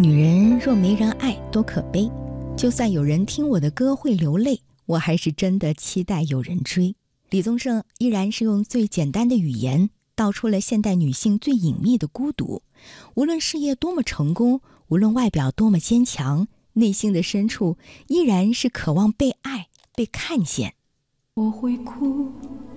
女人若没人爱，多可悲。就算有人听我的歌会流泪，我还是真的期待有人追。李宗盛依然是用最简单的语言道出了现代女性最隐秘的孤独。无论事业多么成功，无论外表多么坚强，内心的深处依然是渴望被爱、被看见。 我会哭，